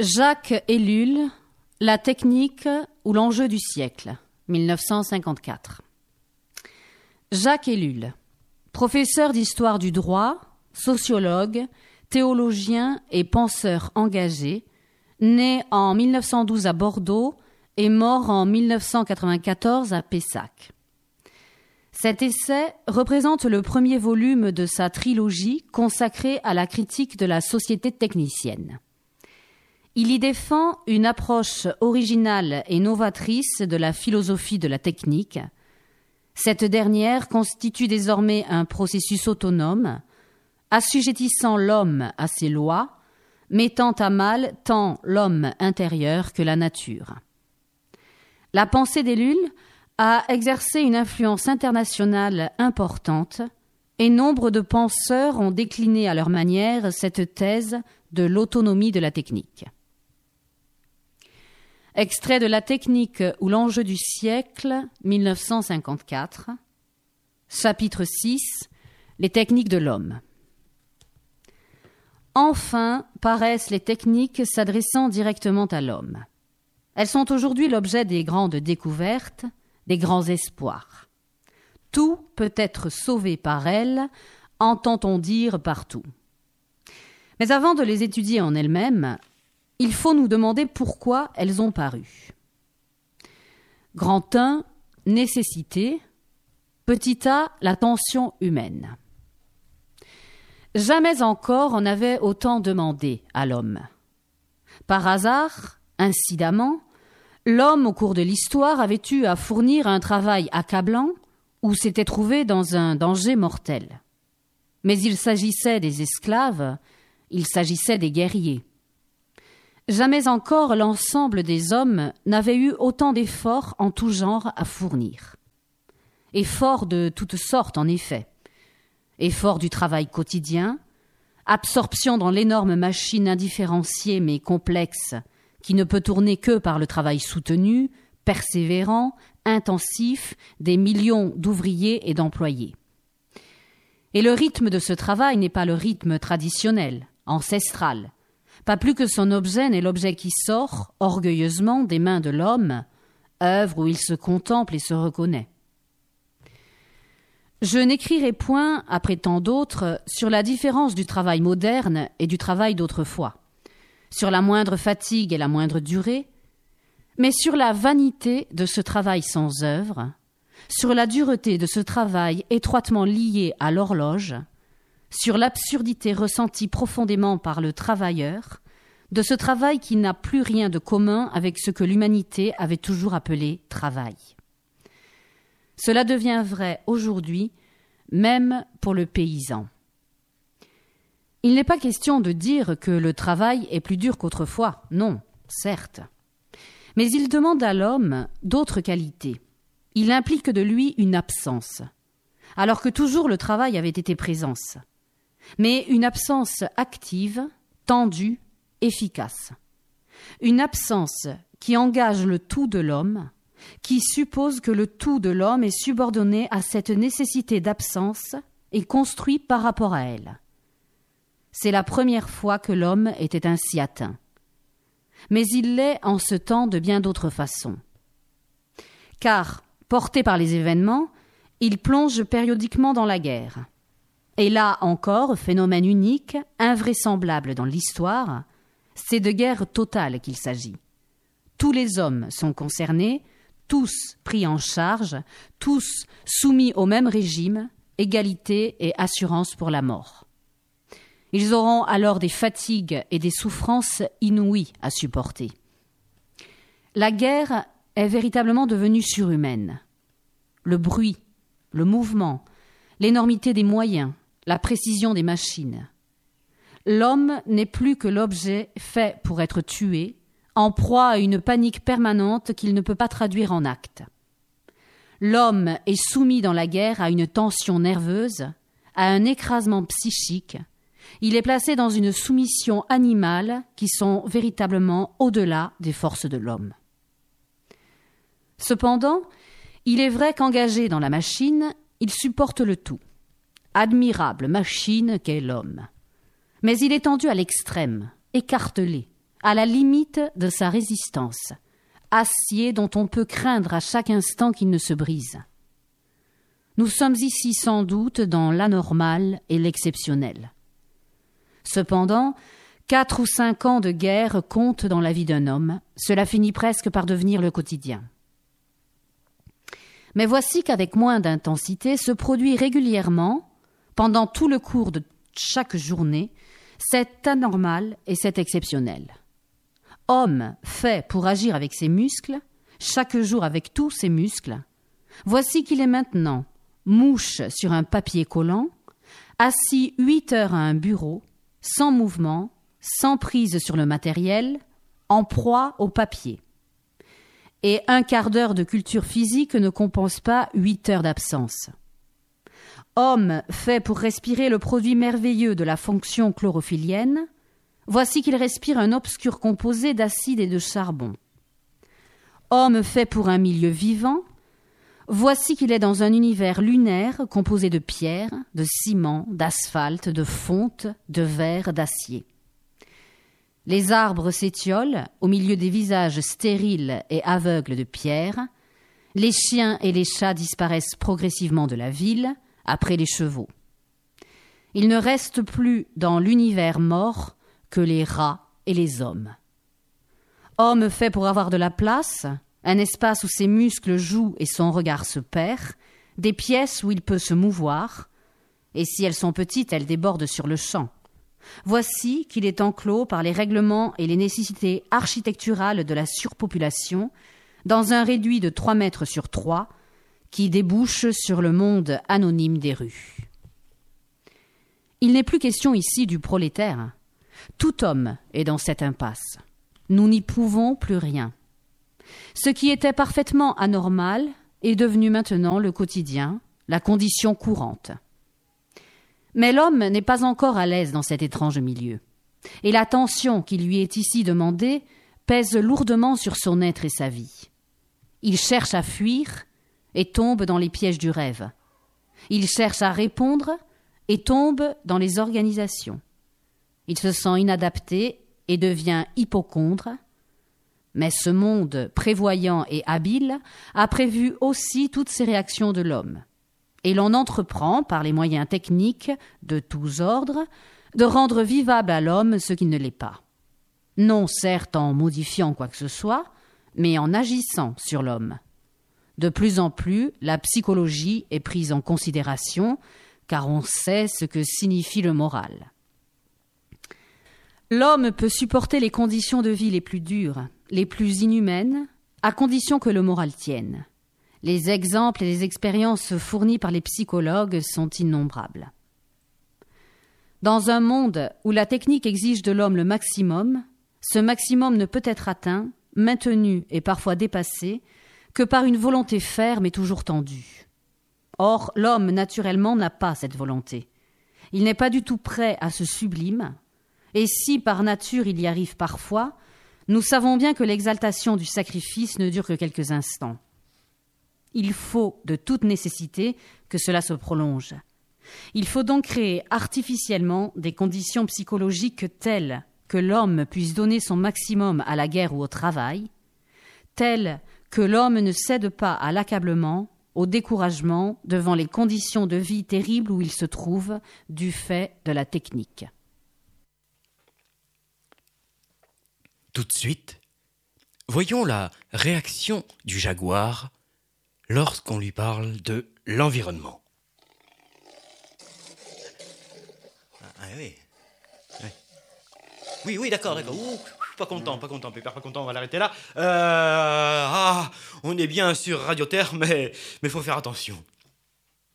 Jacques Ellul, La technique ou l'enjeu du siècle, 1954. Jacques Ellul, professeur d'histoire du droit, sociologue, théologien et penseur engagé, né en 1912 à Bordeaux et mort en 1994 à Pessac. Cet essai représente le premier volume de sa trilogie consacrée à la critique de la société technicienne. Il y défend une approche originale et novatrice de la philosophie de la technique. Cette dernière constitue désormais un processus autonome, assujettissant l'homme à ses lois, mettant à mal tant l'homme intérieur que la nature. La pensée d'Ellul a exercé une influence internationale importante et nombre de penseurs ont décliné à leur manière cette thèse de l'autonomie de la technique. Extrait de La technique ou l'enjeu du siècle, 1954, chapitre 6, Les techniques de l'homme. Enfin paraissent les techniques s'adressant directement à l'homme. Elles sont aujourd'hui l'objet des grandes découvertes, des grands espoirs. Tout peut être sauvé par elles, entend-on dire partout. Mais avant de les étudier en elles-mêmes, il faut nous demander pourquoi elles ont paru. Grand 1, nécessité. Petit a, la tension humaine. Jamais encore on n'avait autant demandé à l'homme. Par hasard, incidemment, l'homme au cours de l'histoire avait eu à fournir un travail accablant ou s'était trouvé dans un danger mortel. Mais il s'agissait des esclaves, il s'agissait des guerriers. Jamais encore l'ensemble des hommes n'avait eu autant d'efforts en tout genre à fournir. Efforts de toutes sortes, en effet. Efforts du travail quotidien, absorption dans l'énorme machine indifférenciée mais complexe qui ne peut tourner que par le travail soutenu, persévérant, intensif des millions d'ouvriers et d'employés. Et le rythme de ce travail n'est pas le rythme traditionnel, ancestral, pas plus que son objet n'est l'objet qui sort, orgueilleusement, des mains de l'homme, œuvre où il se contemple et se reconnaît. Je n'écrirai point, après tant d'autres, sur la différence du travail moderne et du travail d'autrefois, sur la moindre fatigue et la moindre durée, mais sur la vanité de ce travail sans œuvre, sur la dureté de ce travail étroitement lié à l'horloge, sur l'absurdité ressentie profondément par le travailleur, de ce travail qui n'a plus rien de commun avec ce que l'humanité avait toujours appelé travail. Cela devient vrai aujourd'hui, même pour le paysan. Il n'est pas question de dire que le travail est plus dur qu'autrefois, non, certes. Mais il demande à l'homme d'autres qualités. Il implique de lui une absence, alors que toujours le travail avait été présence. Mais une absence active, tendue, efficace. Une absence qui engage le tout de l'homme, qui suppose que le tout de l'homme est subordonné à cette nécessité d'absence et construit par rapport à elle. C'est la première fois que l'homme était ainsi atteint. Mais il l'est en ce temps de bien d'autres façons. Car, porté par les événements, il plonge périodiquement dans la guerre. Et là encore, phénomène unique, invraisemblable dans l'histoire, c'est de guerre totale qu'il s'agit. Tous les hommes sont concernés, tous pris en charge, tous soumis au même régime, égalité et assurance pour la mort. Ils auront alors des fatigues et des souffrances inouïes à supporter. La guerre est véritablement devenue surhumaine. Le bruit, le mouvement, l'énormité des moyens, la précision des machines. L'homme n'est plus que l'objet fait pour être tué, en proie à une panique permanente qu'il ne peut pas traduire en actes. L'homme est soumis dans la guerre à une tension nerveuse, à un écrasement psychique. Il est placé dans une soumission animale qui sont véritablement au-delà des forces de l'homme. Cependant, il est vrai qu'engagé dans la machine, il supporte le tout. Admirable machine qu'est l'homme. Mais il est tendu à l'extrême, écartelé, à la limite de sa résistance, acier dont on peut craindre à chaque instant qu'il ne se brise. Nous sommes ici sans doute dans l'anormal et l'exceptionnel. Cependant, 4 ou 5 ans de guerre comptent dans la vie d'un homme, cela finit presque par devenir le quotidien. Mais voici qu'avec moins d'intensité se produit régulièrement, pendant tout le cours de chaque journée, cet anormal et cet exceptionnel. Homme fait pour agir avec ses muscles, chaque jour avec tous ses muscles, voici qu'il est maintenant mouche sur un papier collant, assis 8 heures à un bureau, sans mouvement, sans prise sur le matériel, en proie au papier. Et un quart d'heure de culture physique ne compense pas 8 heures d'absence. Homme fait pour respirer le produit merveilleux de la fonction chlorophyllienne, voici qu'il respire un obscur composé d'acide et de charbon. Homme fait pour un milieu vivant, voici qu'il est dans un univers lunaire composé de pierre, de ciment, d'asphalte, de fonte, de verre, d'acier. Les arbres s'étiolent au milieu des visages stériles et aveugles de pierre, les chiens et les chats disparaissent progressivement de la ville, après les chevaux. Il ne reste plus dans l'univers mort que les rats et les hommes. Homme fait pour avoir de la place, un espace où ses muscles jouent et son regard se perd, des pièces où il peut se mouvoir, et si elles sont petites, elles débordent sur le champ. Voici qu'il est enclos par les règlements et les nécessités architecturales de la surpopulation, dans un réduit de 3 mètres sur 3, qui débouche sur le monde anonyme des rues. Il n'est plus question ici du prolétaire. Tout homme est dans cette impasse. Nous n'y pouvons plus rien. Ce qui était parfaitement anormal est devenu maintenant le quotidien, la condition courante. Mais l'homme n'est pas encore à l'aise dans cet étrange milieu, et la tension qui lui est ici demandée pèse lourdement sur son être et sa vie. Il cherche à fuir et tombe dans les pièges du rêve. Il cherche à répondre et tombe dans les organisations. Il se sent inadapté et devient hypocondre, mais ce monde prévoyant et habile a prévu aussi toutes ces réactions de l'homme. Et l'on entreprend, par les moyens techniques de tous ordres, de rendre vivable à l'homme ce qui ne l'est pas. Non certes en modifiant quoi que ce soit, mais en agissant sur l'homme. De plus en plus, la psychologie est prise en considération, car on sait ce que signifie le moral. L'homme peut supporter les conditions de vie les plus dures, les plus inhumaines, à condition que le moral tienne. Les exemples et les expériences fournies par les psychologues sont innombrables. Dans un monde où la technique exige de l'homme le maximum, ce maximum ne peut être atteint, maintenu et parfois dépassé, que par une volonté ferme et toujours tendue. Or, l'homme, naturellement, n'a pas cette volonté. Il n'est pas du tout prêt à ce sublime, et si, par nature, il y arrive parfois, nous savons bien que l'exaltation du sacrifice ne dure que quelques instants. Il faut, de toute nécessité, que cela se prolonge. Il faut donc créer artificiellement des conditions psychologiques telles que l'homme puisse donner son maximum à la guerre ou au travail, telles que l'homme ne cède pas à l'accablement, au découragement devant les conditions de vie terribles où il se trouve du fait de la technique. Tout de suite, voyons la réaction du jaguar lorsqu'on lui parle de l'environnement. Ah oui. Oui, d'accord. Ouh, pas content, Pépère, pas content, on va l'arrêter là. On est bien sur Radio Terre, mais faut faire attention.